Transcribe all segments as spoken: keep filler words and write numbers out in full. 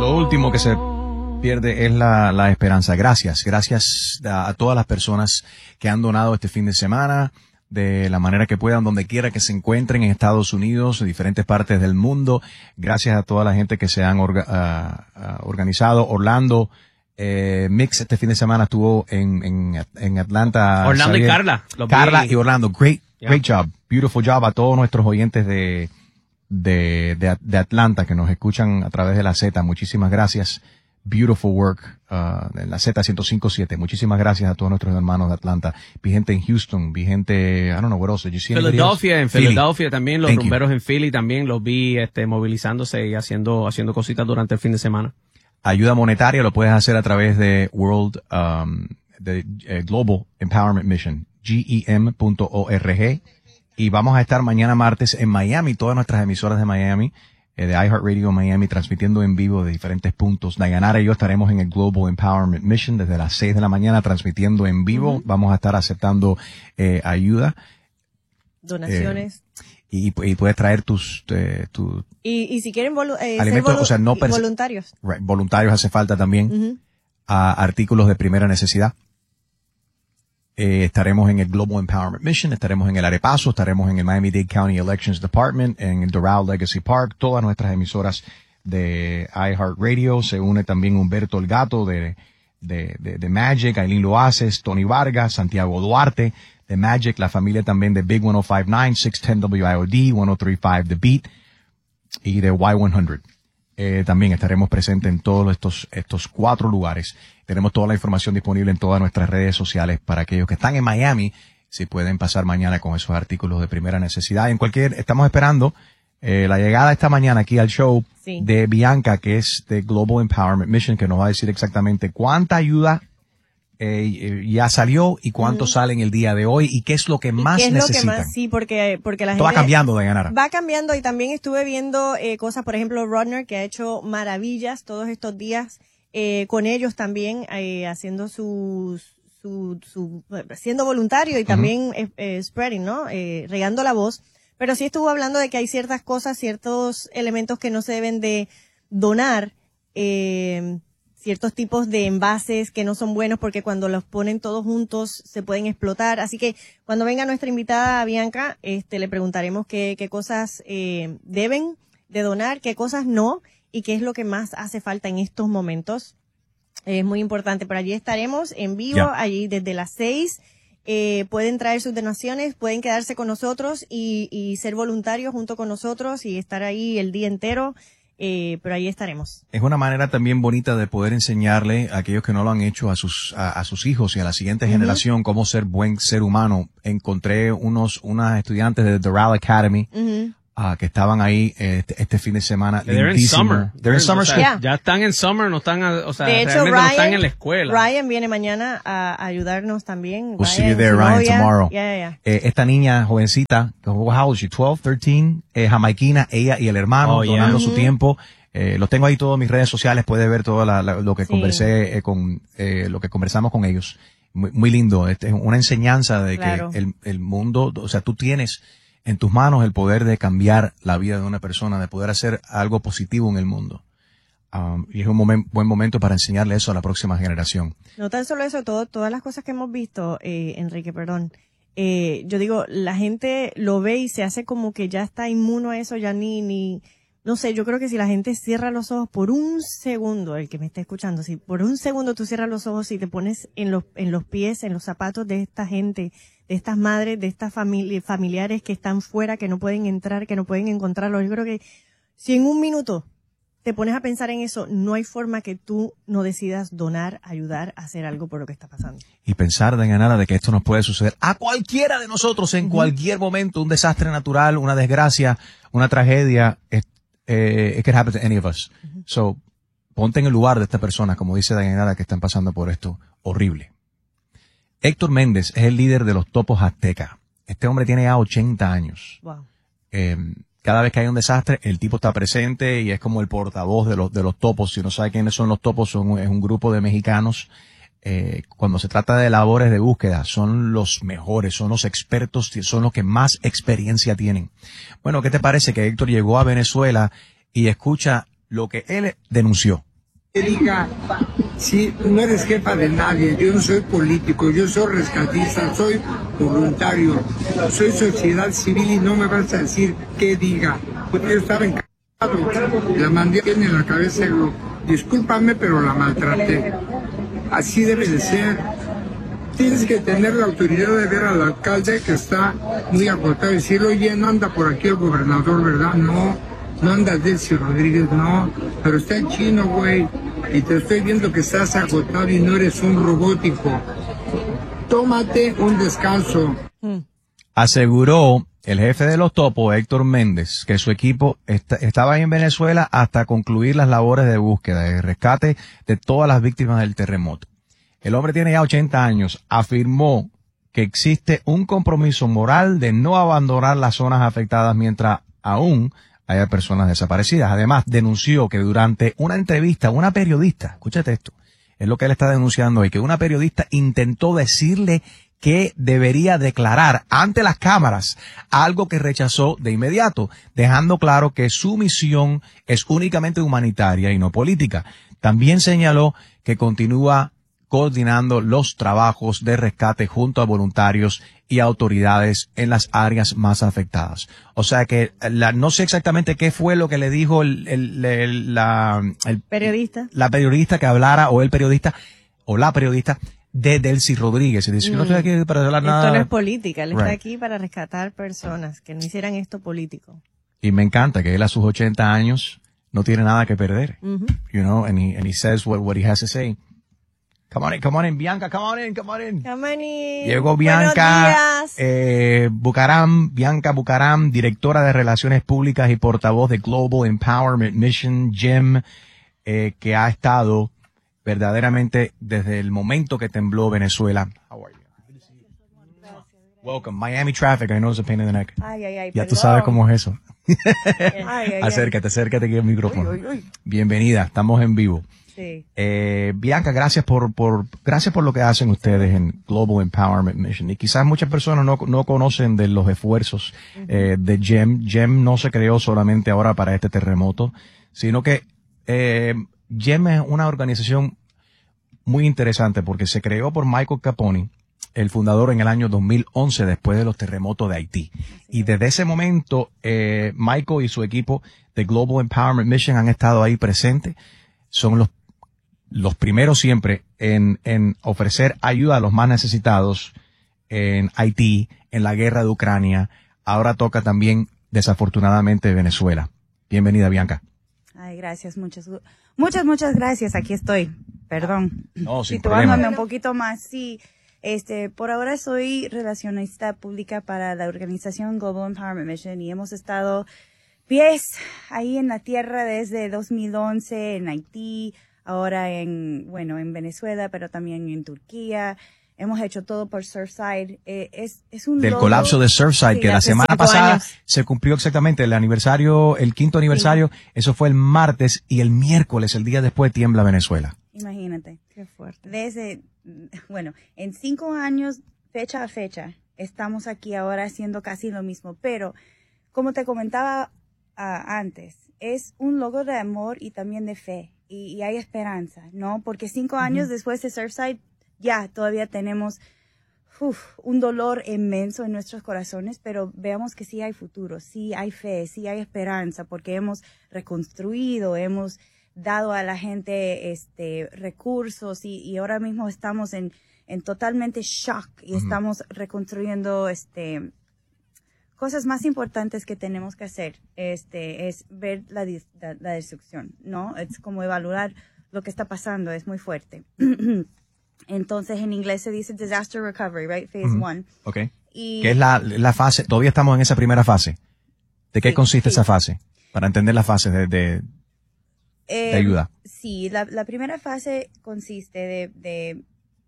Lo último que se pierde es la, la esperanza. Gracias, gracias a, a todas las personas que han donado este fin de semana, de la manera que puedan, donde quiera que se encuentren en Estados Unidos, en diferentes partes del mundo. Gracias a toda la gente que se han orga, uh, uh, organizado. Orlando, eh, Mix este fin de semana estuvo en, en, en Atlanta. Orlando Xavier. y Carla. Carla y Orlando. Great, Yeah. great job. Beautiful job a todos nuestros oyentes de, de, de, de Atlanta que nos escuchan a través de la Z. Muchísimas gracias. Beautiful work, uh, en la Z ciento cinco punto siete. Muchísimas gracias a todos nuestros hermanos de Atlanta. Vi gente en Houston, vi gente, I don't know what else. Did you see anybody else? Philadelphia, en Philly. Filadelfia también, los Thank you. rumberos en Philly también los vi este, movilizándose y haciendo, haciendo cositas durante el fin de semana. Ayuda monetaria lo puedes hacer a través de World, um, de eh, Global Empowerment Mission, G E M punto org. Y vamos a estar mañana martes en Miami, todas nuestras emisoras de Miami, eh, de iHeartRadio Miami, transmitiendo en vivo de diferentes puntos. Dayanara y yo estaremos en el Global Empowerment Mission desde las seis de la mañana transmitiendo en vivo. Uh-huh. Vamos a estar aceptando eh, ayuda. Donaciones. Eh, y, y puedes traer tus, eh, tu, y, y si quieren volu eh, alimentos, ser volu o sea, no voluntarios. Right, voluntarios hace falta también. Uh-huh. A artículos de primera necesidad. Eh, estaremos en el Global Empowerment Mission, estaremos en el Arepaso, estaremos en el Miami-Dade County Elections Department, en el Doral Legacy Park, todas nuestras emisoras de iHeartRadio. Se une también Humberto El Gato de, de, de, de Magic, Aileen Loaces, Tony Vargas, Santiago Duarte de Magic, la familia también de Big ciento cincuenta y nueve, seiscientos diez W I O D, ciento treinta y cinco The Beat y de Y cien. Eh, también estaremos presentes en todos estos, estos cuatro lugares. Tenemos toda la información disponible en todas nuestras redes sociales para aquellos que están en Miami, si pueden pasar mañana con esos artículos de primera necesidad. En cualquier, estamos esperando, eh, la llegada esta mañana aquí al show sí. de Bianca, que es de Global Empowerment Mission, que nos va a decir exactamente cuánta ayuda Eh, ya salió y cuánto mm. sale en el día de hoy y qué es lo que más ¿Qué es necesitan. Lo que más? Sí, porque, porque la Esto gente va cambiando, Dayanara. Va cambiando y también estuve viendo eh, cosas, por ejemplo, Rodner, que ha hecho maravillas todos estos días eh, con ellos también, eh, haciendo sus, su, su, siendo voluntario y también uh-huh. eh, eh, spreading, ¿no? Eh, regando la voz. Pero sí estuvo hablando de que hay ciertas cosas, ciertos elementos que no se deben de donar, eh, ciertos tipos de envases que no son buenos porque cuando los ponen todos juntos se pueden explotar. Así que cuando venga nuestra invitada Bianca, este, le preguntaremos qué, qué cosas eh, deben de donar, qué cosas no y qué es lo que más hace falta en estos momentos. Es muy importante. Por allí estaremos en vivo, yeah. allí desde las seis. Eh, pueden traer sus donaciones, pueden quedarse con nosotros y, y ser voluntarios junto con nosotros y estar ahí el día entero. Eh, pero ahí estaremos. Es una manera también bonita de poder enseñarle a aquellos que no lo han hecho a sus a, a sus hijos y a la siguiente uh-huh. generación cómo ser buen ser humano. Encontré unos unas estudiantes de Doral Academy uh-huh. uh, que estaban ahí este, este fin de semana. They're in summer. They're in summer o sea, school. yeah. Ya están en summer, no están, o sea, de hecho, realmente Ryan, no están en la escuela. Ryan viene mañana a ayudarnos también. We'll Ryan, see you there, Ryan, novia. tomorrow. Yeah, yeah. Eh, esta niña jovencita, how old is she? twelve, thirteen, eh, jamaiquina, ella y el hermano oh, yeah. donando uh-huh. su tiempo. Eh, los tengo ahí todos en mis redes sociales, puedes ver todo la, la, lo que sí. conversé eh, con, eh, lo que conversamos con ellos. Muy, muy lindo. Este es una enseñanza de claro. que el, el mundo, o sea, tú tienes en tus manos el poder de cambiar la vida de una persona, de poder hacer algo positivo en el mundo. Um, y es un momen, buen momento para enseñarle eso a la próxima generación. No tan solo eso, todo, todas las cosas que hemos visto, eh, Enrique, perdón. Eh, yo digo, la gente lo ve y se hace como que ya está inmuno a eso, ya ni, ni, no sé, yo creo que si la gente cierra los ojos por un segundo, el que me está escuchando, si por un segundo tú cierras los ojos y te pones en los, en los pies, en los zapatos de esta gente, de estas madres, de estas famili- familiares que están fuera, que no pueden entrar, que no pueden encontrarlos, yo creo que si en un minuto te pones a pensar en eso, no hay forma que tú no decidas donar, ayudar, hacer algo por lo que está pasando. Y pensar, Dayanara, de que esto nos puede suceder a cualquiera de nosotros en uh-huh. cualquier momento, un desastre natural, una desgracia, una tragedia, es, eh, it could happen to any of us. Uh-huh. So, ponte en el lugar de esta persona, como dice Dayanara, que están pasando por esto horrible. Héctor Méndez es el líder de los Topos Azteca. Este hombre tiene ya ochenta años. Wow. Eh, Cada vez que hay un desastre, el tipo está presente y es como el portavoz de los de los topos. Si no sabe quiénes son los topos, son es un grupo de mexicanos. Eh, cuando se trata de labores de búsqueda, son los mejores, son los expertos, son los que más experiencia tienen. Bueno, ¿qué te parece que Héctor llegó a Venezuela y escucha lo que él denunció? Que diga, si no eres jefa de nadie, yo no soy político, yo soy rescatista, soy voluntario, soy sociedad civil y no me vas a decir qué diga, porque yo estaba encantado, la mandé en la cabeza y digo, discúlpame, pero la maltraté. Así debe de ser. Tienes que tener la autoridad de ver al alcalde que está muy agotado y decir, oye, no anda por aquí el gobernador, ¿verdad? No, no anda Delcy Rodríguez, no, pero está en chino, güey, y te estoy viendo que estás agotado y no eres un robótico. Tómate un descanso. Aseguró el jefe de los topos, Héctor Méndez, que su equipo est- estaba en Venezuela hasta concluir las labores de búsqueda y rescate de todas las víctimas del terremoto. El hombre tiene ya ochenta años, afirmó que existe un compromiso moral de no abandonar las zonas afectadas mientras aún haya personas desaparecidas. Además, denunció que durante una entrevista, una periodista, escúchate esto, es lo que él está denunciando hoy, que una periodista intentó decirle que debería declarar ante las cámaras, algo que rechazó de inmediato, dejando claro que su misión es únicamente humanitaria y no política. También señaló que continúa coordinando los trabajos de rescate junto a voluntarios y autoridades en las áreas más afectadas. O sea que la, no sé exactamente qué fue lo que le dijo el, el, el- la, el- Periodista. la periodista que hablara, o el periodista, o la periodista, de Delcy Rodríguez. Y dice, yo no estoy aquí para hablar nada. Esto no es política, él está Right. aquí para rescatar personas que no hicieran esto político. Y me encanta que él a sus ochenta años no tiene nada que perder. Ujú. You know, and he, and he says what, what he has to say. Come on in, come on in, Bianca, come on in, come on in. Come on in. Llegó Buenos Bianca días. eh, Bucaram, Bianca Bucaram, directora de Relaciones Públicas y portavoz de Global Empowerment Mission, G E M, eh, que ha estado verdaderamente desde el momento que tembló Venezuela. How are you? Welcome. Miami traffic, I know it's a pain in the neck. Ay, ay, ay, Ya tú perdón. sabes cómo es eso. Ay, ay, ay. Acércate, acércate aquí al micrófono. Uy, uy, uy. Bienvenida, estamos en vivo. Sí. Eh, Bianca, gracias por, por, gracias por lo que hacen ustedes en Global Empowerment Mission. Y quizás muchas personas no, no conocen de los esfuerzos eh, de G E M. G E M no se creó solamente ahora para este terremoto, sino que eh, G E M es una organización muy interesante porque se creó por Michael Capone, el fundador, en el año dos mil once, después de los terremotos de Haití. Y desde ese momento, eh, Michael y su equipo de Global Empowerment Mission han estado ahí presentes. Son los los primeros siempre en, en ofrecer ayuda a los más necesitados en Haití, en la guerra de Ucrania. Ahora toca también, desafortunadamente, Venezuela. Bienvenida, Bianca. Ay, gracias, muchas, muchas, muchas gracias. Aquí estoy. Perdón. No, sin Situándome problema. un poquito más. Sí, este, por ahora soy relacionista pública para la organización Global Empowerment Mission y hemos estado pies ahí en la tierra desde dos mil once en Haití, ahora en, bueno, en Venezuela, pero también en Turquía. Hemos hecho todo por Surfside. Eh, es, es un Del logro. colapso de Surfside, Sí, que la hace semana cinco pasada años. se cumplió exactamente el aniversario, el quinto aniversario. Eso fue el martes, y el miércoles, el día después, tiembla Venezuela. Imagínate. Qué fuerte. Desde, bueno, en cinco años, fecha a fecha, estamos aquí ahora haciendo casi lo mismo. Pero, como te comentaba ah, antes, es un logro de amor y también de fe. Y, y hay esperanza, ¿no? Porque cinco años después de Surfside, ya todavía tenemos uf, un dolor inmenso en nuestros corazones, pero veamos que sí hay futuro, sí hay fe, sí hay esperanza, porque hemos reconstruido, hemos dado a la gente este recursos y, y ahora mismo estamos en, en totalmente shock y Ujú. estamos reconstruyendo este cosas más importantes que tenemos que hacer. Este es ver la, dis- la, la destrucción, ¿no? Es como evaluar lo que está pasando, es muy fuerte. Entonces en inglés se dice disaster recovery, right? Phase Ujú. one. ¿Ok? Y Que es la, la fase, todavía estamos en esa primera fase. ¿De qué Sí, consiste sí. esa fase? Para entender la fase de, de, Eh, de ayuda. Sí, la, la primera fase consiste de, de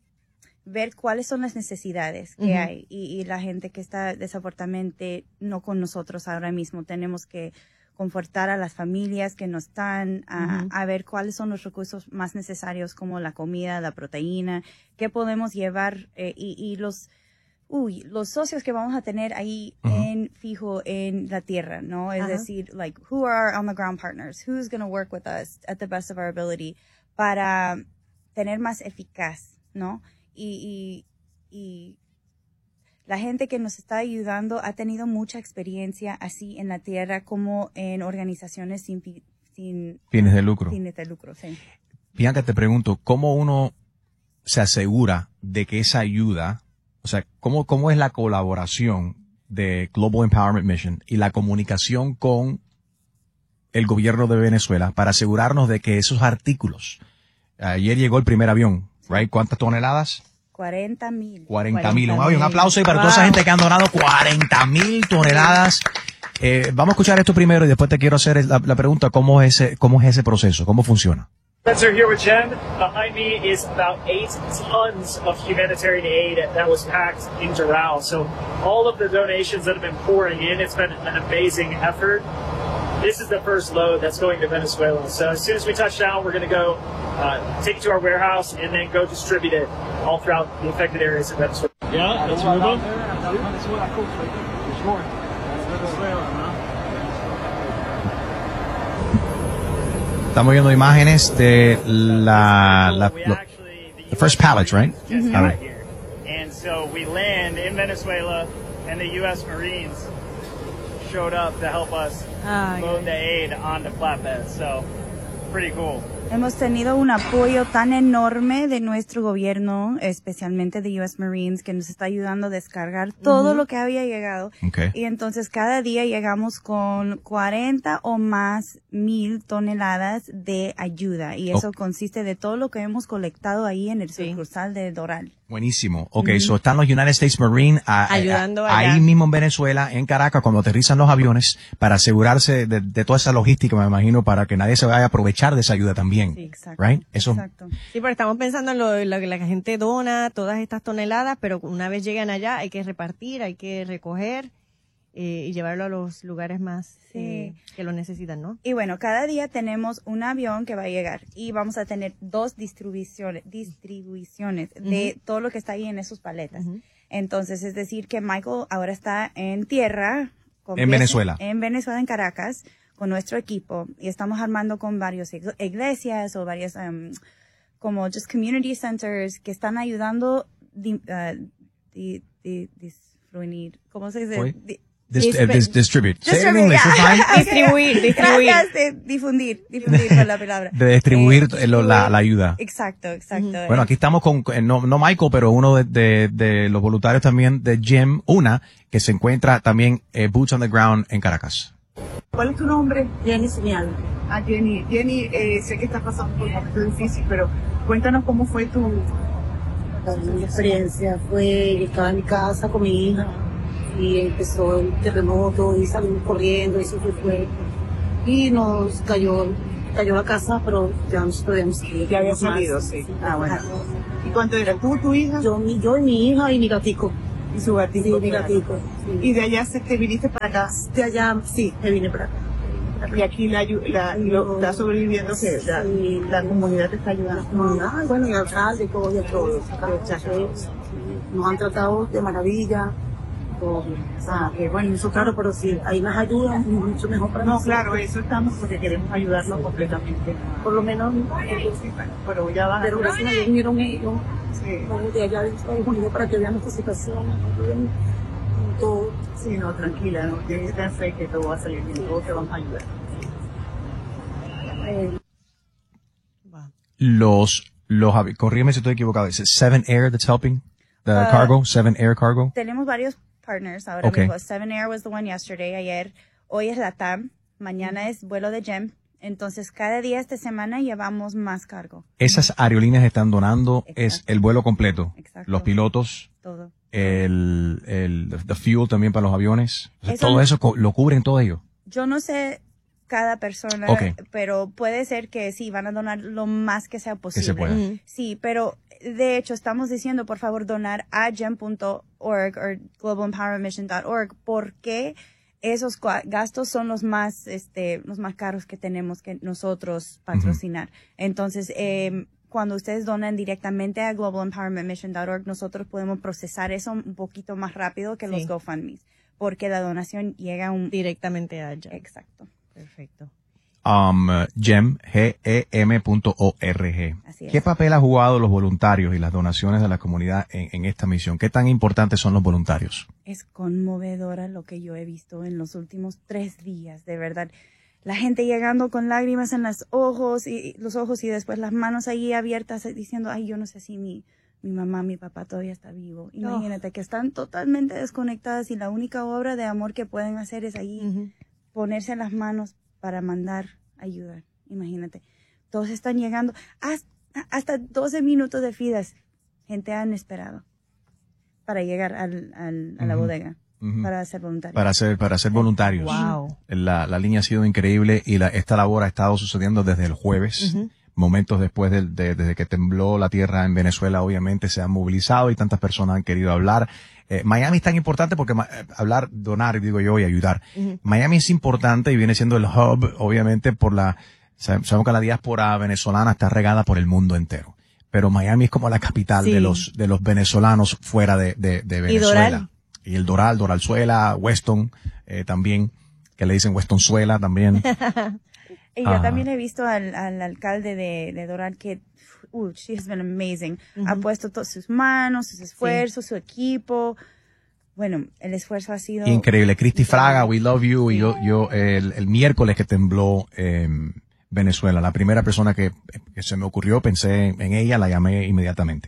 ver cuáles son las necesidades que Ujú. hay y, y la gente que está desafortunadamente no con nosotros ahora mismo. Tenemos que confortar a las familias que no están, a, Ujú. a ver cuáles son los recursos más necesarios como la comida, la proteína, qué podemos llevar eh, y, y los... Uy, los socios que vamos a tener ahí Ujú. en fijo en la tierra, ¿no? Es Ajá. decir, like, who are our on the ground partners? Who's going to work with us at the best of our ability para tener más eficaz, ¿no? Y, y, y la gente que nos está ayudando ha tenido mucha experiencia así en la tierra como en organizaciones sin, fi- sin Fines de lucro. fines de lucro, sí. Bianca, te pregunto, ¿cómo uno se asegura de que esa ayuda, o sea, cómo, cómo es la colaboración de Global Empowerment Mission y la comunicación con el gobierno de Venezuela para asegurarnos de que esos artículos, ayer llegó el primer avión, right? ¿Cuántas toneladas? cuarenta mil. cuarenta mil. Un, cuarenta mil. un aplauso ahí para Wow. toda esa gente que han donado cuarenta mil toneladas. Eh, vamos a escuchar esto primero y después te quiero hacer la, la pregunta, ¿cómo es ese, cómo es ese proceso? ¿Cómo funciona? Spencer here with Jen. Behind me is about eight tons of humanitarian aid that was packed in Doral. So all of the donations that have been pouring in, it's been an amazing effort. This is the first load that's going to Venezuela. So as soon as we touch down, we're going to go uh, take it to our warehouse and then go distribute it all throughout the affected areas of Venezuela. Yeah, that's Ruben. Estamos viendo imágenes de la, la, We lo- actually, the first pallets, right? just A got ver. here. And so we land in Venezuela, and the U S Marines showed up to help us Ay, load the aid onto flatbeds. So pretty cool. Hemos tenido un apoyo tan enorme de nuestro gobierno, especialmente de U S Marines, que nos está ayudando a descargar todo lo que había llegado. Okay. Y entonces cada día llegamos con cuarenta o más mil toneladas de ayuda. Y eso Ok. consiste de todo lo que hemos colectado ahí en el Sí. sucursal de Doral. Buenísimo. Ok, so están los United States Marine a- a- Ayudando a- allá. ahí mismo en Venezuela, en Caracas, cuando aterrizan los aviones, para asegurarse de, de toda esa logística, me imagino, para que nadie se vaya a aprovechar de esa ayuda también. Sí, Exacto. Right? Eso, Exacto. Sí, pero estamos pensando en lo, lo que la gente dona, todas estas toneladas, pero una vez llegan allá hay que repartir, hay que recoger eh, y llevarlo a los lugares más Sí. eh, que lo necesitan, ¿no? Y bueno, cada día tenemos un avión que va a llegar y vamos a tener dos distribuciones, distribuciones de todo lo que está ahí en esos paletas. Ujú. Entonces, es decir que Michael ahora está en tierra. con En piezas- Venezuela. En Venezuela, en Caracas, con nuestro equipo y estamos armando con varias ig- iglesias o varias, um, como just community centers que están ayudando di, uh, di, di, disfruir, ¿cómo se dice? Oye. Di- dis- eh, dis- distribute. Say it in Distribuir, English, ya. it's fine. Distribuir, distribuir. Gracias, de difundir, difundir fue la palabra. De distribuir Eh, lo- la, la ayuda. Exacto, exacto. Bueno, aquí estamos con, eh, no, no Michael, pero uno de, de, de los voluntarios también de Jim, una, que se encuentra también eh, Boots on the Ground en Caracas. ¿Cuál es tu nombre? Jenny Simial. Ah, Jenny. Jenny, eh, sé que estás pasando por un momento difícil, pero cuéntanos cómo fue tu... Mi experiencia fue, yo estaba en mi casa con mi hija y empezó el terremoto y salimos corriendo y eso fue fuerte. Y nos cayó, cayó la casa, pero ya nosotros habíamos salido. Ya había Más. salido, sí. Ah, bueno. ¿Y cuánto eras tú, tu hija? Yo, mi, yo y mi hija y mi gatico. Y su gatito. Sí, mi claro. gatico. Sí. Y de allá se te viniste para acá. de allá, sí, me vine para acá. Y aquí la, ayu- la, lo, está sobreviviendo, que la, Sí. la comunidad te está ayudando. Comunidad, bueno, y el alcalde, todo, y todo. Nos han tratado de maravilla. Todo. Ah, qué bueno, eso Claro, claro. pero sí, hay más ayuda, mucho mejor para No, nosotros. claro, eso estamos porque queremos ayudarlos completamente. Por lo menos, Pero ya van pero gracias a Dios vinieron ellos, Sí, bueno, de allá de Estados Unidos para que vean nuestra situación, ven todo. sí, no, tranquila, no tienes que tener fe que todo va a salir bien, todos te vamos a ayudar. Eh, Los, los, avi- corrígeme si estoy equivocado, ¿es Seven Air that's helping the Uh, cargo? Seven Air Cargo? Tenemos varios partners ahora Okay. mismo. Seven Air was the one yesterday, ayer. Hoy es la T A M, mañana es vuelo de Gem. Entonces, cada día esta semana llevamos más cargo. Esas aerolíneas están donando es Exacto. el vuelo completo. Exacto. Los pilotos, Todo. el, el, the fuel también para los aviones. O sea, Eso todo no- eso co- lo cubren todo ello. Yo no sé cada persona, Ok. pero puede ser que sí, van a donar lo más que sea posible. se pueda. Ujú. Sí, pero de hecho estamos diciendo, por favor, donar a gem punto org o global empowerment mission punto org porque esos cua- gastos son los más, este, los más caros que tenemos que nosotros patrocinar. Entonces, eh, cuando ustedes donan directamente a global empowerment mission punto org, nosotros podemos procesar eso un poquito más rápido que Sí. los GoFundMes, porque la donación llega a un... Directamente allá. Exacto. Perfecto. Um, gem, G E M punto org. Así es. ¿Qué papel han jugado los voluntarios y las donaciones de la comunidad en, en esta misión? ¿Qué tan importantes son los voluntarios? Es conmovedora lo que yo he visto en los últimos tres días, de verdad. La gente llegando con lágrimas en los ojos y los ojos y después las manos ahí abiertas diciendo, ay, yo no sé si mi, mi mamá, mi papá todavía está vivo. Imagínate oh. que están totalmente desconectadas y la única obra de amor que pueden hacer es ahí uh-huh. ponerse las manos para mandar ayuda. Imagínate. Todos están llegando hasta, hasta doce minutos de filas. Gente han esperado para llegar al, al, a la uh-huh. bodega. Uh-huh. Para ser voluntarios. Para ser, para ser voluntarios. Wow. La, la línea ha sido increíble y la, esta labor ha estado sucediendo desde el jueves. Uh-huh. Momentos después de, de, desde que tembló la tierra en Venezuela, obviamente se han movilizado y tantas personas han querido hablar. Eh, Miami es tan importante porque eh, hablar, donar, digo yo, y ayudar. Uh-huh. Miami es importante y viene siendo el hub, obviamente, por la, sabemos que la diáspora venezolana está regada por el mundo entero. Pero Miami es como la capital sí. de los, de los venezolanos fuera de, de, de Venezuela. ¿Y Doral? Y el Doral, Doralzuela, Weston, eh, también, que le dicen Westonzuela también. Y yo uh-huh. también he visto al, al alcalde de, de Doral que, uh, she has been amazing. Uh-huh. Ha puesto todas sus manos, sus esfuerzos, sí. su equipo. Bueno, el esfuerzo ha sido increíble. Cristi Fraga, we love you. Sí. Y yo, yo, el, el miércoles que tembló, eh, Venezuela, la primera persona que, que se me ocurrió, pensé en ella, la llamé inmediatamente.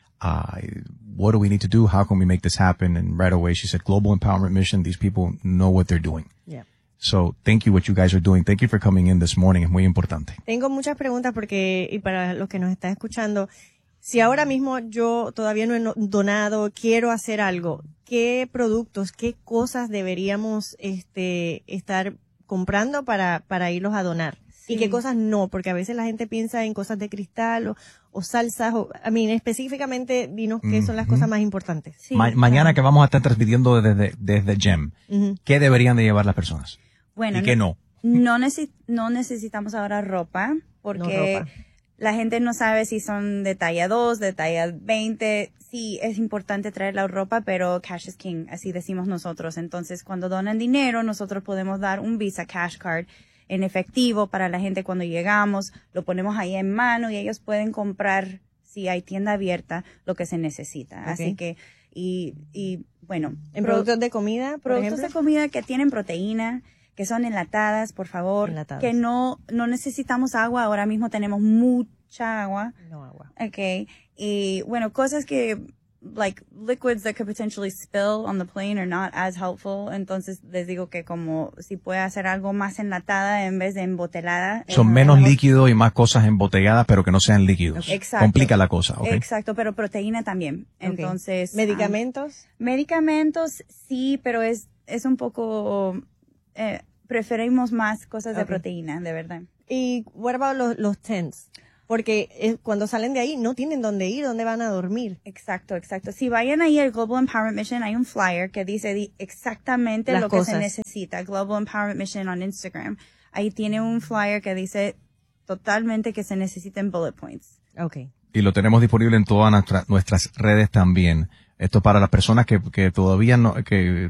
Uh, what do we need to do? How can we make this happen? And right away she said, Global Empowerment Mission, these people know what they're doing. Yeah. So, thank you what you guys are doing. Thank you for coming in this morning. Es muy importante. Tengo muchas preguntas porque, y para los que nos están escuchando, si ahora mismo yo todavía no he donado, quiero hacer algo, ¿qué productos, qué cosas deberíamos este estar comprando para, para irlos a donar? Sí. ¿Y qué cosas no? Porque a veces la gente piensa en cosas de cristal o, o salsas, o, a mí, específicamente, dinos qué son las mm-hmm. cosas más importantes. Sí, Ma- mañana que vamos a estar transmitiendo desde, desde Gem, mm-hmm. ¿qué deberían de llevar las personas? Bueno, ¿y qué no? No, necesi- no necesitamos ahora ropa, porque no ropa. La gente no sabe si son de talla dos, de talla veinte. Sí, es importante traer la ropa, pero cash is king, así decimos nosotros. Entonces, cuando donan dinero, nosotros podemos dar un Visa Cash Card en efectivo para la gente cuando llegamos. Lo ponemos ahí en mano y ellos pueden comprar, si hay tienda abierta, lo que se necesita. Okay. Así que, y, y bueno. ¿En pro- productos de comida, por Productos ejemplo? de comida que tienen proteína, que son enlatadas, por favor, enlatadas. Que no, no necesitamos agua, ahora mismo tenemos mucha agua. No agua. Okay. Y bueno, cosas que, like, liquids that could potentially spill on the plane are not as helpful. Entonces les digo que como si puede hacer algo más enlatada en vez de embotelada. Son menos líquidos y más cosas embotelladas, pero que no sean líquidos. Exacto. Complica la cosa, ¿ok? Exacto, pero proteína también. Okay. Entonces. ¿Medicamentos? Um, medicamentos, sí, pero es, es un poco, eh, preferimos más cosas okay. de proteína, de verdad. ¿Y what about los, los tents? Porque eh, cuando salen de ahí no tienen dónde ir, dónde van a dormir. Exacto, exacto. Si vayan ahí al Global Empowerment Mission, hay un flyer que dice di- exactamente Las lo cosas. que se necesita. Global Empowerment Mission on Instagram. Ahí tiene un flyer que dice totalmente que se necesitan bullet points. Okay. Y lo tenemos disponible en todas nuestra, nuestras redes también. Esto para las personas que, que todavía no, que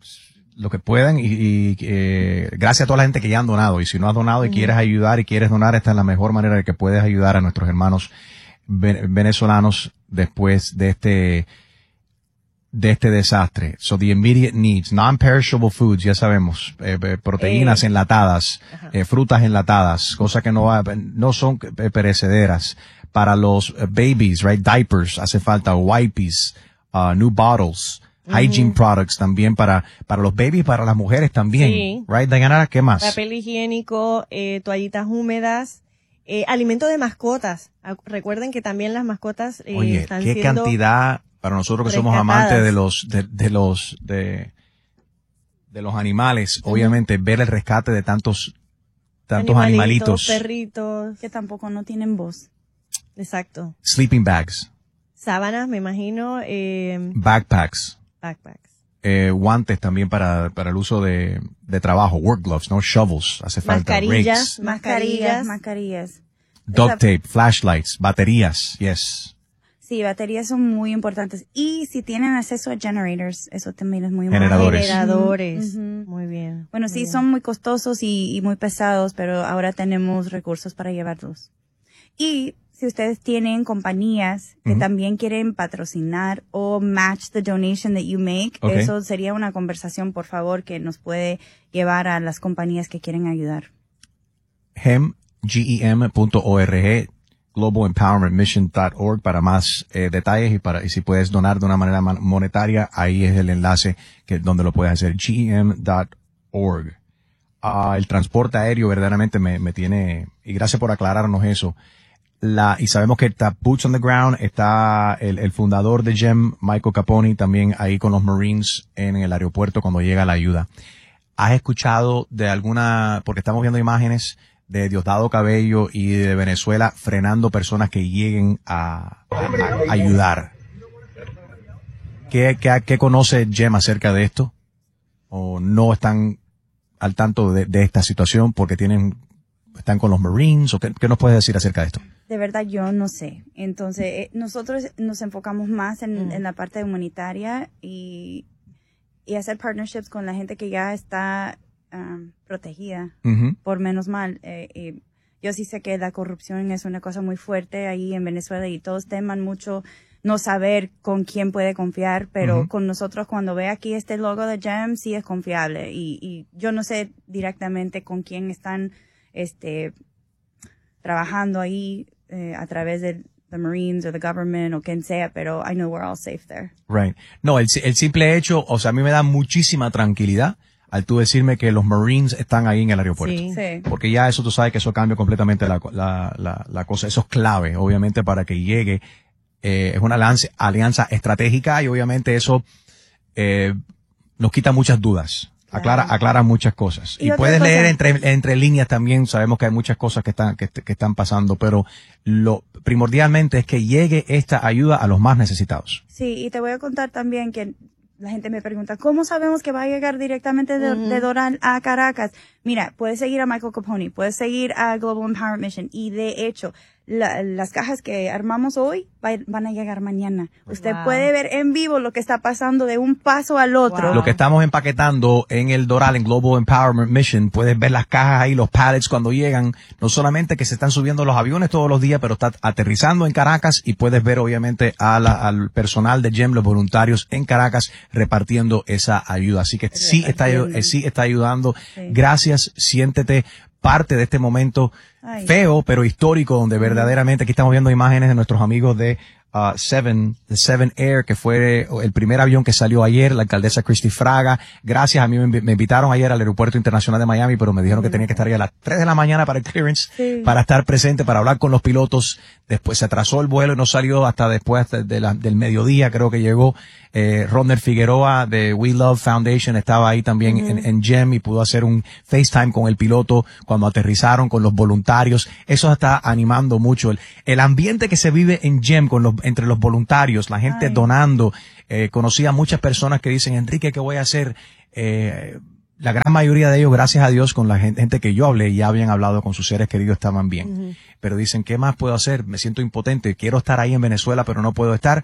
lo que puedan y, y eh, gracias a toda la gente que ya han donado. Y si no has donado y uh-huh. quieres ayudar y quieres donar, esta es la mejor manera de que puedes ayudar a nuestros hermanos venezolanos después de este, de este desastre. So the immediate needs, non-perishable foods, ya sabemos, eh, proteínas eh. enlatadas, uh-huh. eh, frutas enlatadas, cosas que no, va, no son perecederas. Para los uh, babies, right, diapers, hace falta wipes, uh, new bottles. Hygiene uh-huh. products también para, para los babies, para las mujeres también. Sí. Right, Dayanara, ¿qué más? Papel higiénico, eh, toallitas húmedas, eh, alimento de mascotas. Recuerden que también las mascotas eh, Oye, están qué siendo cantidad, para nosotros que somos amantes de los, de, de los, de, de los animales, uh-huh. obviamente ver el rescate de tantos, tantos animalitos. Perritos. Que tampoco no tienen voz. Exacto. Sleeping bags. Sábanas, me imagino. Eh, Backpacks. Backpacks. Eh, guantes también para, para el uso de, de trabajo. Work gloves, ¿no? Shovels. Hace falta. Mascarillas. Rakes. Mascarillas. Mascarillas. Duct tape, flashlights, baterías. Yes. Sí, baterías son muy importantes. Y si tienen acceso a generators, eso también es muy Generadores. Generadores. Ujú. Muy bien. Bueno, muy sí, bien. son muy costosos y, y muy pesados, pero ahora tenemos recursos para llevarlos. Y si ustedes tienen compañías que Ujú. también quieren patrocinar o match the donation that you make, Ok. eso sería una conversación, por favor, que nos puede llevar a las compañías que quieren ayudar. gem, G E M punto org, global empowerment mission punto org para más eh, detalles y para y si puedes donar de una manera man- monetaria, ahí es el enlace que donde lo puedes hacer, G E M punto org. Ah, el transporte aéreo verdaderamente me, me tiene, y gracias por aclararnos eso. La, y sabemos que está Boots on the Ground, está el, el fundador de GEM, Michael Caponi, también ahí con los Marines en el aeropuerto cuando llega la ayuda. ¿Has escuchado de alguna, porque estamos viendo imágenes de Diosdado Cabello y de Venezuela frenando personas que lleguen a, a- a ayudar? ¿Qué, qué, qué conoce GEM acerca de esto? ¿O no están al tanto de, de esta situación porque tienen, están con los Marines? ¿O qué, qué nos puedes decir acerca de esto? De verdad, yo no sé. Entonces, eh, nosotros nos enfocamos más en, Mm. en la parte humanitaria y, y hacer partnerships con la gente que ya está um, protegida, Ujú. por menos mal. Eh, y yo sí sé que la corrupción es una cosa muy fuerte ahí en Venezuela y todos teman mucho no saber con quién puede confiar, pero Ujú. con nosotros cuando ve aquí este logo de GEM sí es confiable y, y yo no sé directamente con quién están este trabajando ahí eh, a través de the Marines o the government o quien sea, pero I know we're all safe there. Right. No, el, el simple hecho, o sea, a mí me da muchísima tranquilidad al tú decirme que los Marines están ahí en el aeropuerto. Sí. Sí. Porque ya eso tú sabes que eso cambia completamente la, la, la, la cosa. Eso es clave, obviamente, para que llegue. Eh, es una alianza, alianza estratégica y obviamente eso eh, nos quita muchas dudas. Claro. Aclara, aclara muchas cosas. Y Y, otra puedes cosa- leer entre, entre líneas también, sabemos que hay muchas cosas que están, que, que están pasando, pero lo primordialmente es que llegue esta ayuda a los más necesitados. Sí, y te voy a contar también que la gente me pregunta, ¿cómo sabemos que va a llegar directamente de, Ujú. de Doral a Caracas? Mira, puedes seguir a Michael Caponi, puedes seguir a Global Empowerment Mission y de hecho, la- las cajas que armamos hoy va- van a llegar mañana. Usted Wow. puede ver en vivo lo que está pasando de un paso al otro. Wow. Lo que estamos empaquetando en el Doral, en Global Empowerment Mission, puedes ver las cajas ahí, los pallets cuando llegan, no solamente que se están subiendo los aviones todos los días, pero está aterrizando en Caracas y puedes ver obviamente a la- al personal de GEM, los voluntarios en Caracas, repartiendo esa ayuda. Así que sí está, Repartiendo. eh, sí está ayudando. Sí. Gracias, siéntete parte de este momento Ay. feo, pero histórico, donde verdaderamente aquí estamos viendo imágenes de nuestros amigos de uh, Seven, de Seven Air, que fue el primer avión que salió ayer, la alcaldesa Christy Fraga. Gracias, a mí me, invi- me invitaron ayer al Aeropuerto Internacional de Miami, pero me dijeron que tenía que estar ahí a las tres de la mañana para el clearance, Sí. para estar presente, para hablar con los pilotos. Después se atrasó el vuelo y no salió hasta después hasta de la- del mediodía, creo que llegó. Eh, Rodner Figueroa de We Love Foundation estaba ahí también en, en GEM y pudo hacer un FaceTime con el piloto cuando aterrizaron, con los voluntarios. Eso está animando mucho. El, el ambiente que se vive en GEM con los, entre los voluntarios, la gente Ay. donando. Eh, conocí a muchas personas que dicen, Enrique, ¿qué voy a hacer? Eh, la gran mayoría de ellos, gracias a Dios, con la gente, gente que yo hablé, ya habían hablado con sus seres queridos, estaban bien. Pero dicen, ¿qué más puedo hacer? Me siento impotente, quiero estar ahí en Venezuela, pero no puedo estar.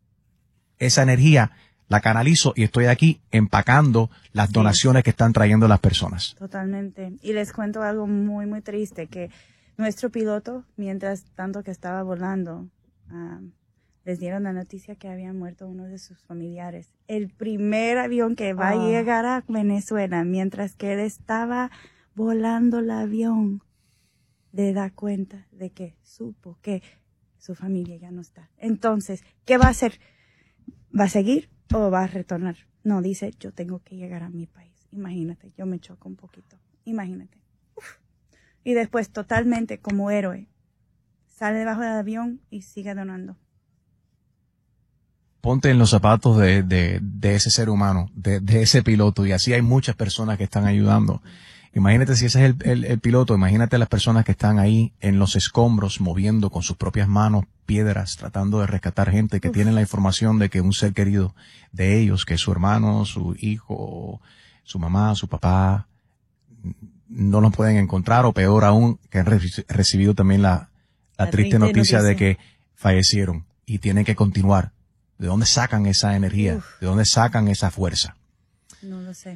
Esa energía la canalizo y estoy aquí empacando las Sí. donaciones que están trayendo las personas. Totalmente. Y les cuento algo muy, muy triste, que nuestro piloto, mientras tanto que estaba volando, ah, les dieron la noticia que había muerto uno de sus familiares. El primer avión que va Ah. a llegar a Venezuela, mientras que él estaba volando el avión, le da cuenta de que supo que su familia ya no está. Entonces, ¿qué va a hacer? ¿Va a seguir o va a retornar? No, dice, yo tengo que llegar a mi país. Imagínate, yo me choco un poquito. Imagínate. Uf. Y después, totalmente como héroe, sale debajo del avión y sigue donando. Ponte en los zapatos de, de, de ese ser humano, de, de ese piloto, y así hay muchas personas que están ayudando. Imagínate si ese es el, el, el piloto, imagínate las personas que están ahí en los escombros, moviendo con sus propias manos piedras, tratando de rescatar gente, que Uf. tienen la información de que un ser querido de ellos, que es su hermano, su hijo, su mamá, su papá, no los pueden encontrar, o peor aún, que han re- recibido también la, la La triste triste noticia de noticia. que fallecieron. y tienen que continuar. ¿De dónde sacan esa energía? Uf. ¿De dónde sacan esa fuerza? No lo sé.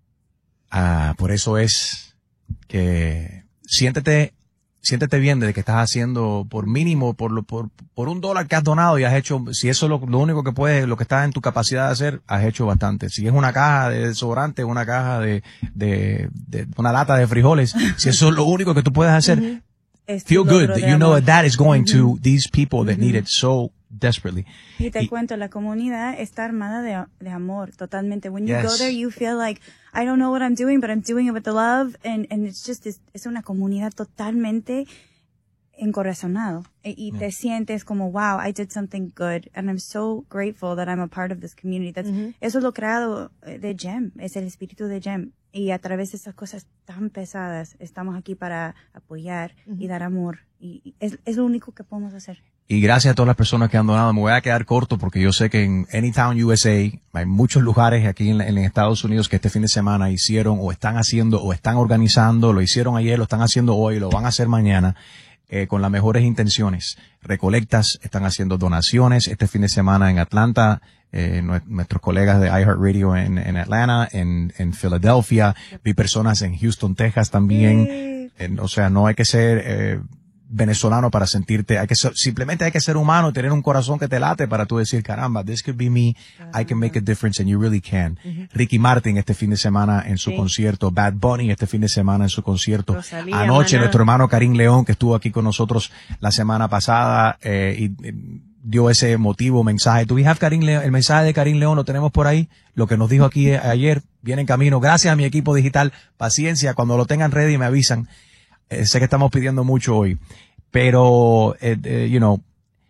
Ah, por eso es que siéntete, siéntete bien de que estás haciendo por mínimo, por, lo, por, por un dólar que has donado y has hecho, si eso es lo, lo único que puedes, lo que está en tu capacidad de hacer, has hecho bastante. Si es una caja de desodorante, una caja de, de, de una lata de frijoles, si eso es lo único que tú puedes hacer, Uh-huh. Es tu feel good logro that de you know amor. that that is going Uh-huh. to these people that Uh-huh. need it so desperately. Y te Y- cuento, la comunidad está armada de, de amor, totalmente. When you Yes. go there, you feel like, I don't know what I'm doing, but I'm doing it with the love. And, and it's just, es, es una comunidad totalmente encorazonado. E- y Yeah. te sientes como, wow, I did something good. And I'm so grateful that I'm a part of this community. That's, Ujú. Eso es lo creado eh, de Gem, es el espíritu de Gem. Y a través de esas cosas tan pesadas, estamos aquí para apoyar y Ujú. dar amor. Y, y es, es lo único que podemos hacer. Y gracias a todas las personas que han donado. Me voy a quedar corto porque yo sé que en Anytown, U S A, hay muchos lugares aquí en, en Estados Unidos que este fin de semana hicieron o están haciendo o están organizando, lo hicieron ayer, lo están haciendo hoy, lo van a hacer mañana, eh, con las mejores intenciones. Recolectas, están haciendo donaciones. Este fin de semana en Atlanta, eh, nue- nuestros colegas de iHeartRadio en, en Atlanta, en, en Philadelphia, vi personas en Houston, Texas también. Eh, En- o sea, no hay que ser eh, venezolano para sentirte, hay que ser, simplemente hay que ser humano, tener un corazón que te late para tú decir, caramba, this could be me, I can make a difference and you really can. Ricky Martin este fin de semana en su Sí. concierto, Bad Bunny este fin de semana en su concierto. Rosalía, Anoche Maná. nuestro hermano Karim León, que estuvo aquí con nosotros la semana pasada, eh, y eh, dio ese emotivo mensaje. ¿Tú have Karim León? El mensaje de Karim León lo tenemos por ahí, lo que nos dijo aquí eh, ayer, viene en camino. Gracias a mi equipo digital, paciencia, cuando lo tengan ready me avisan. Eh, sé que estamos pidiendo mucho hoy, pero, eh, eh, you know,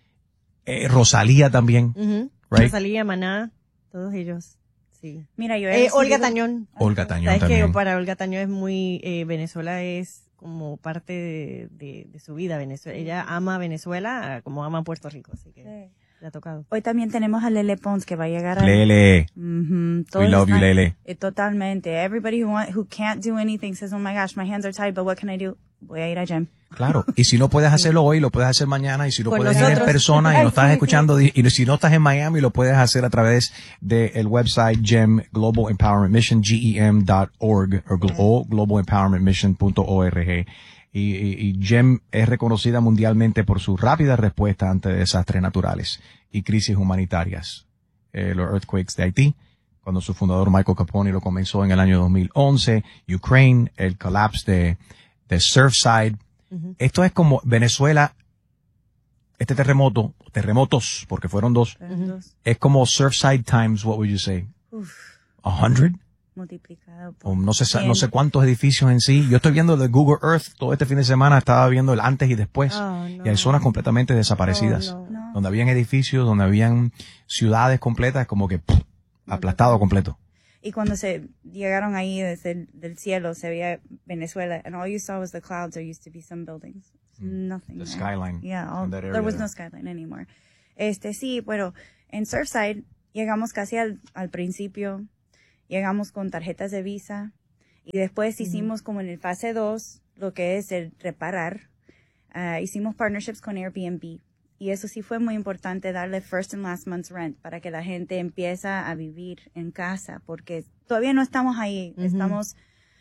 eh, Rosalía también, Ujú. right? Rosalía, Maná, todos ellos. Sí. Mira, yo he Eh, Olga recibido- Tañón. Olga Tañón Sabes que también. para Olga Tañón es muy, eh, Venezuela es como parte de, de, de su vida. Venezuela, ella ama Venezuela como ama Puerto Rico, así que Sí. le ha tocado. Hoy también tenemos a Lele Pons que va a llegar a... Lele, Ujú, we todos love you, están- Lele. eh, totalmente. Everybody who, want, who can't do anything says, oh my gosh, my hands are tied, but what can I do? Voy a ir a Gem. Claro, y si no puedes hacerlo hoy, lo puedes hacer mañana, y si no Con puedes ir en nosotros. persona y Ay, no estás sí, escuchando, y si no estás en Miami, lo puedes hacer a través del website Gem Global Empowerment Mission, G E M dot org o glo- o global empowerment mission punto org. Y, y, y Gem es reconocida mundialmente por su rápida respuesta ante desastres naturales y crisis humanitarias. Eh, los earthquakes de Haití, cuando su fundador Michael Capone lo comenzó en el año dos mil once, Ukraine, el collapse de, de Surfside. Ujú. Esto es como Venezuela, este terremoto, terremotos, porque fueron dos, Entonces, es como Surfside times, what would you say, uf, a hundred? multiplicado por O no sé, sa- cien. no sé cuántos edificios en sí. Yo estoy viendo de Google Earth todo este fin de semana, estaba viendo el antes y después. Oh, Y hay zonas completamente desaparecidas. Oh, no. No. Donde habían edificios, donde habían ciudades completas, como que pff, aplastado completo. Y cuando se llegaron ahí desde el del cielo, se veía Venezuela, and all you saw was the clouds. There used to be some buildings. Nothing. The there. skyline Yeah, all, in that there area was there. no skyline anymore. Este, sí, pero en Surfside llegamos casi al, al principio, llegamos con tarjetas de Visa, y después hicimos como en el fase dos, lo que es el reparar. Ah, hicimos partnerships con Airbnb. Y eso sí fue muy importante, darle first and last month's rent para que la gente empiece a vivir en casa, porque todavía no estamos ahí, Ujú. estamos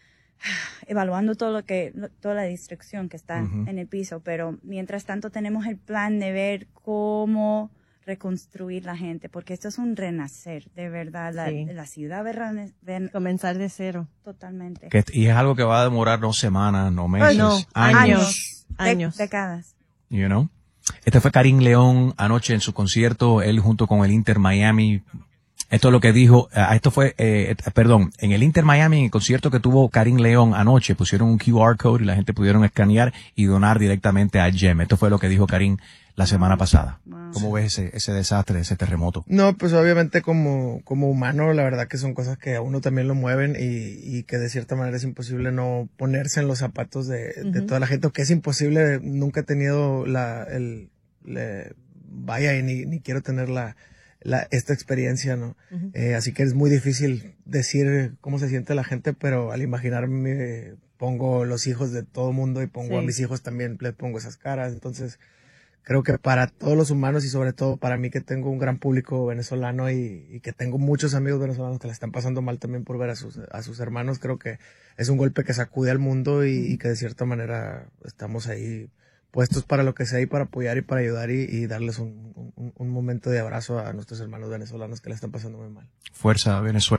evaluando todo lo que, lo- toda la destrucción que está Ujú. en el piso, pero mientras tanto tenemos el plan de ver cómo reconstruir la gente, porque esto es un renacer, de verdad, la, Sí. la ciudad va a rene- ven- Comenzar de cero. totalmente. Que, y es algo que va a demorar no semanas, no meses, Ay, no, años. años. De- Años. décadas. You know? Este fue Karim León anoche en su concierto, él junto con el Inter Miami. Esto es lo que dijo, ah, esto fue, eh, eh, perdón, en el Inter Miami, en el concierto que tuvo Karim León anoche, pusieron un Q R code y la gente pudieron escanear y donar directamente a Gem. Esto fue lo que dijo Karim la semana pasada. Wow. ¿Cómo ves ese, ese desastre, ese terremoto? No, pues obviamente como, como humano, la verdad que son cosas que a uno también lo mueven y, y que de cierta manera es imposible no ponerse en los zapatos de, de Ujú. toda la gente, o que es imposible, nunca he tenido la, el, le- vaya y ni, ni quiero tener la, la, esta experiencia, ¿no? Ujú. Eh, así que es muy difícil decir cómo se siente la gente, pero al imaginarme pongo los hijos de todo mundo y pongo Sí. a mis hijos también, les pongo esas caras, entonces creo que para todos los humanos y sobre todo para mí que tengo un gran público venezolano y, y que tengo muchos amigos venezolanos que la están pasando mal también por ver a sus, a sus hermanos, creo que es un golpe que sacude al mundo y, y que de cierta manera estamos ahí puestos para lo que sea y para apoyar y para ayudar y, y darles un, un, un momento de abrazo a nuestros hermanos venezolanos que la están pasando muy mal. Fuerza Venezuela.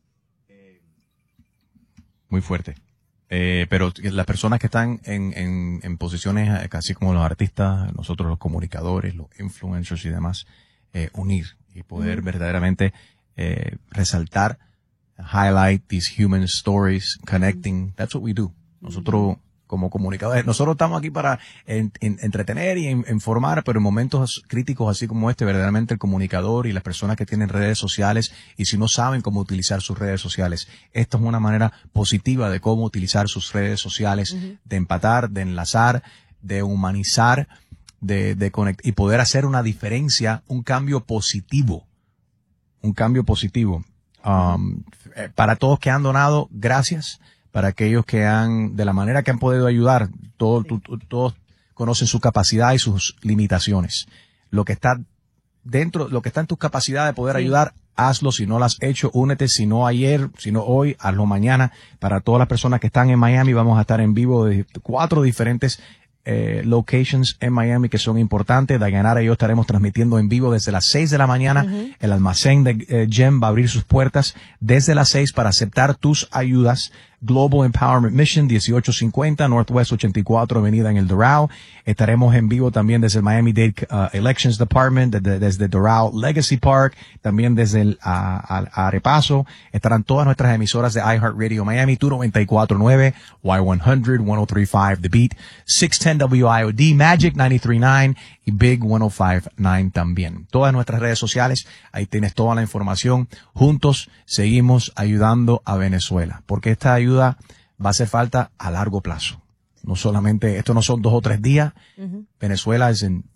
Muy fuerte. Eh, pero las personas que están en, en, en posiciones, casi como los artistas, nosotros los comunicadores, los influencers y demás, eh, unir y poder mm. verdaderamente eh, resaltar, highlight these human stories, connecting. That's what we do. Nosotros, como comunicadores, nosotros estamos aquí para en, en, entretener y en, informar, pero en momentos críticos así como este, verdaderamente el comunicador y las personas que tienen redes sociales y si no saben cómo utilizar sus redes sociales, esto es una manera positiva de cómo utilizar sus redes sociales, uh-huh. de empatar, de enlazar, de humanizar, de, de conectar y poder hacer una diferencia, un cambio positivo, un cambio positivo. Um, para todos que han donado, gracias. Para aquellos que han, de la manera que han podido ayudar, todos sí. todos conocen su capacidad y sus limitaciones. Lo que está dentro, lo que está en tus capacidades de poder sí. ayudar, hazlo. Si no lo has hecho, únete. Si no ayer, si no hoy, hazlo mañana. Para todas las personas que están en Miami, vamos a estar en vivo de cuatro diferentes eh, locations en Miami que son importantes. Dayanara y yo estaremos transmitiendo en vivo desde las seis de la mañana. Uh-huh. El almacén de eh, Gem va a abrir sus puertas desde las seis para aceptar tus ayudas. Global Empowerment Mission, dieciocho cincuenta Northwest ochenta y cuatro Avenida en el Doral. Estaremos en vivo también desde el Miami-Dade uh, Elections Department, desde, desde Doral Legacy Park, también desde el uh, Arepaso. Estarán todas nuestras emisoras de iHeartRadio Miami, two ninety-four point nine, Y cien, ciento treinta y cinco The Beat, seiscientos diez W I O D, Magic noventa y tres punto nueve y Big ciento cinco punto nueve también. Todas nuestras redes sociales, ahí tienes toda la información. Juntos seguimos ayudando a Venezuela, porque esta ayuda ayuda va a hacer falta a largo plazo. No solamente, esto no son dos o tres días. Uh-huh. Venezuela is in,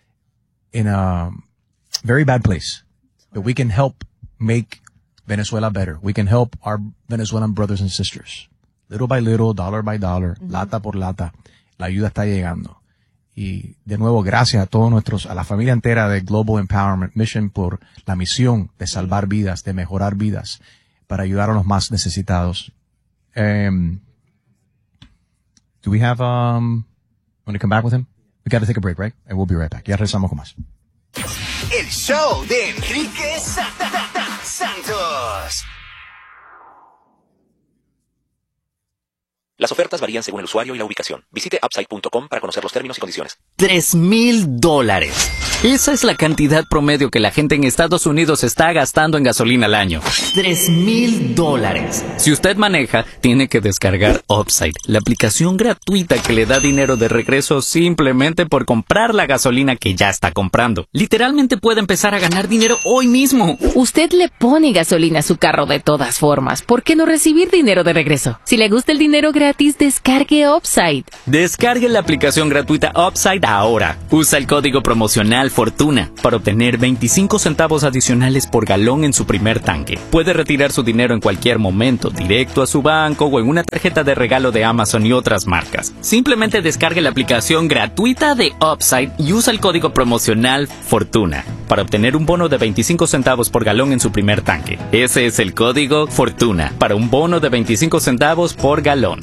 in a very bad place. But we can help make Venezuela better. We can help our Venezuelan brothers and sisters. Little by little, dollar by dollar, uh-huh. lata por lata. La ayuda está llegando. Y de nuevo, gracias a todos nuestros, a la familia entera de Global Empowerment Mission por la misión de salvar vidas, de mejorar vidas, para ayudar a los más necesitados. Um, do we have, um, want to come back with him? We got to take a break, right? And we'll be right back. Ya regresamos con más. El show de Enrique Santos. Las ofertas varían según el usuario y la ubicación. Visite upside punto com para conocer los términos y condiciones. Tres mil dólares. Esa es la cantidad promedio que la gente en Estados Unidos está gastando en gasolina al año. Tres mil dólares. Si usted maneja, tiene que descargar Upside, la aplicación gratuita que le da dinero de regreso simplemente por comprar la gasolina que ya está comprando. Literalmente puede empezar a ganar dinero hoy mismo. Usted le pone gasolina a su carro de todas formas. ¿Por qué no recibir dinero de regreso? Si le gusta el dinero gratis, descargue Upside. Descargue la aplicación gratuita Upside ahora. Usa el código promocional Fortuna para obtener veinticinco centavos adicionales por galón en su primer tanque. Puede retirar su dinero en cualquier momento, directo a su banco o en una tarjeta de regalo de Amazon y otras marcas. Simplemente descargue la aplicación gratuita de Upside y usa el código promocional Fortuna para obtener un bono de veinticinco centavos por galón en su primer tanque. Ese es el código Fortuna para un bono de veinticinco centavos por galón.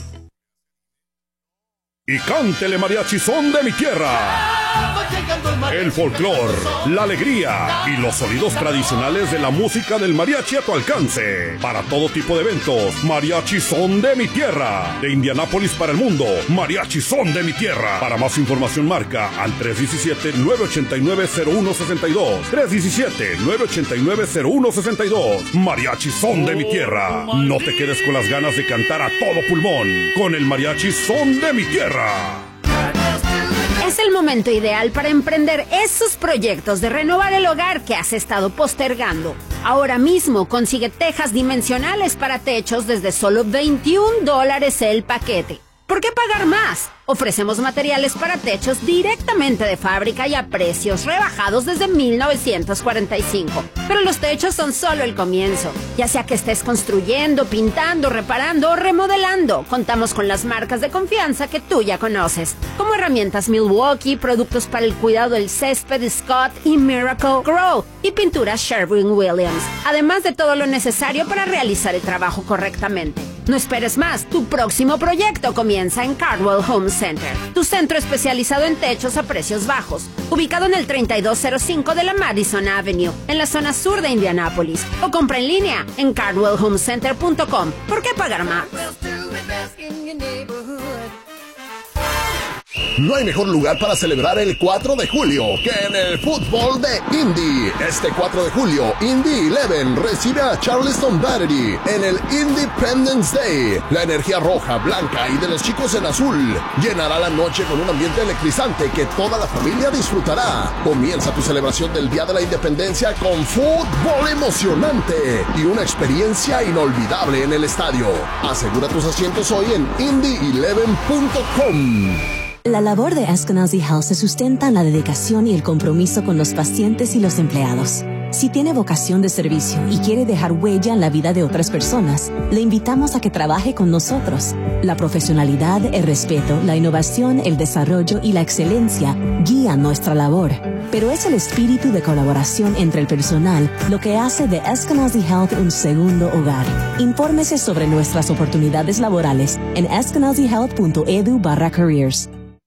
Y cántele mariachi son de mi tierra. El folclor, la alegría y los sonidos tradicionales de la música del mariachi a tu alcance. Para todo tipo de eventos, mariachi son de mi tierra. De Indianápolis para el mundo, mariachi son de mi tierra. Para más información marca al tres uno siete, nueve ocho nueve, cero uno seis dos. tres uno siete, nueve ocho nueve, cero uno seis dos. Mariachi son de mi tierra. No te quedes con las ganas de cantar a todo pulmón con el mariachi son de mi tierra. Es el momento ideal para emprender esos proyectos de renovar el hogar que has estado postergando. Ahora mismo consigue tejas dimensionales para techos desde solo veintiún dólares el paquete. ¿Por qué pagar más? Ofrecemos materiales para techos directamente de fábrica y a precios rebajados desde mil novecientos cuarenta y cinco. Pero los techos son solo el comienzo. Ya sea que estés construyendo, pintando, reparando o remodelando, contamos con las marcas de confianza que tú ya conoces, como herramientas Milwaukee, productos para el cuidado del césped Scott y Miracle Grow, y pinturas Sherwin-Williams, además de todo lo necesario para realizar el trabajo correctamente. No esperes más, tu próximo proyecto comienza en Cardwell Home Center, tu centro especializado en techos a precios bajos, ubicado en el treinta y dos cero cinco de la Madison Avenue, en la zona sur de Indianápolis, o compra en línea en cardwell home center punto com. ¿Por qué pagar más? No hay mejor lugar para celebrar el cuatro de julio que en el fútbol de Indy. Este cuatro de julio, Indy once recibe a Charleston Battery en el Independence Day. La energía roja, blanca y de los chicos en azul llenará la noche con un ambiente electrizante que toda la familia disfrutará. Comienza tu celebración del Día de la Independencia con fútbol emocionante y una experiencia inolvidable en el estadio. Asegura tus asientos hoy en indy eleven punto com. La labor de Eskenazi Health se sustenta en la dedicación y el compromiso con los pacientes y los empleados. Si tiene vocación de servicio y quiere dejar huella en la vida de otras personas, le invitamos a que trabaje con nosotros. La profesionalidad, el respeto, la innovación, el desarrollo y la excelencia guían nuestra labor. Pero es el espíritu de colaboración entre el personal lo que hace de Eskenazi Health un segundo hogar. Infórmese sobre nuestras oportunidades laborales en eskenazi health punto edu barra careers.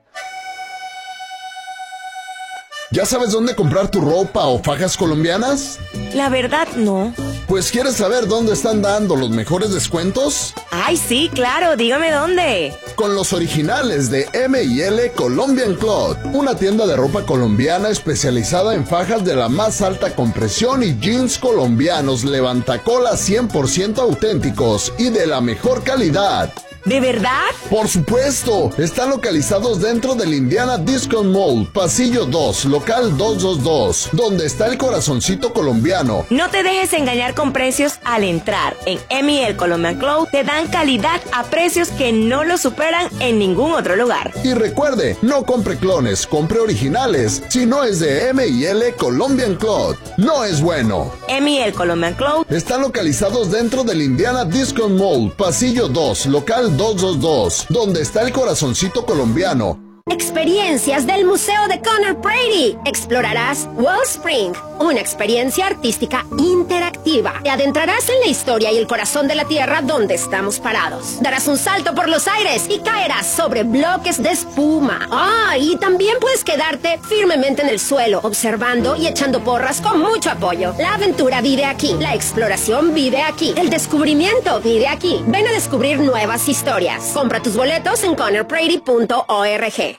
¿Ya sabes dónde comprar tu ropa o fajas colombianas? La verdad, no. Pues, ¿quieres saber dónde están dando los mejores descuentos? Ay, sí, claro, dígame dónde. Con los originales de M y L Colombian Cloth, una tienda de ropa colombiana especializada en fajas de la más alta compresión y jeans colombianos levantacolas cien por ciento auténticos y de la mejor calidad. ¿De verdad? Por supuesto, están localizados dentro del Indiana Discount Mall, pasillo dos, local doscientos veintidós, donde está el corazoncito colombiano. No te dejes engañar con precios al entrar. En M y L Colombian Cloth te dan calidad a precios que no lo superan en ningún otro lugar. Y recuerde, no compre clones, compre originales. Si no es de M y L Colombian Cloth, no es bueno. M y L Colombian Cloth están localizados dentro del Indiana Discount Mall, pasillo dos, local doscientos veintidós, donde está el corazoncito colombiano. Experiencias del Museo de Conor Brady. Explorarás Wellspring, una experiencia artística interactiva. Te adentrarás en la historia y el corazón de la tierra donde estamos parados. Darás un salto por los aires y caerás sobre bloques de espuma. Ah, y también puedes quedarte firmemente en el suelo, observando y echando porras con mucho apoyo. La aventura vive aquí, la exploración vive aquí, el descubrimiento vive aquí. Ven a descubrir nuevas historias. Compra tus boletos en conor brady punto org.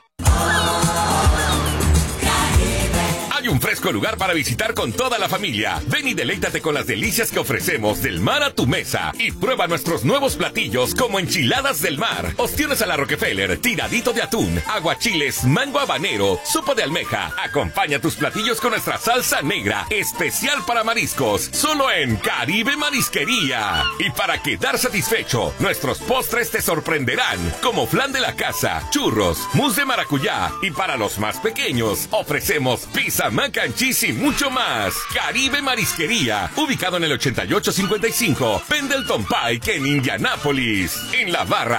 Hay un fresco lugar para visitar con toda la familia. Ven y deleítate con las delicias que ofrecemos del mar a tu mesa. Y prueba nuestros nuevos platillos como enchiladas del mar, ostiones a la Rockefeller, tiradito de atún, aguachiles, mango habanero, sopa de almeja. Acompaña tus platillos con nuestra salsa negra, especial para mariscos, solo en Caribe Marisquería. Y para quedar satisfecho, nuestros postres te sorprenderán, como flan de la casa, churros, mousse de maracuyá. Y para los más pequeños, ofrecemos pizza, mac and cheese y mucho más. Caribe Marisquería, ubicado en el ochenta y ocho cincuenta y cinco Pendleton Pike en Indianápolis. En la barra